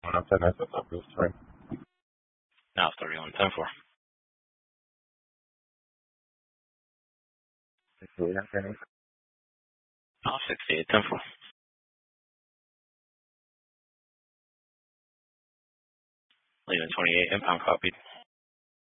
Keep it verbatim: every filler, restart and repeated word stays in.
One up ten, that's up to three. Now it's thirty-one ten four. sixty-eight, okay. Now sixty-eight ten four. Leaving twenty-eight, inbound copied.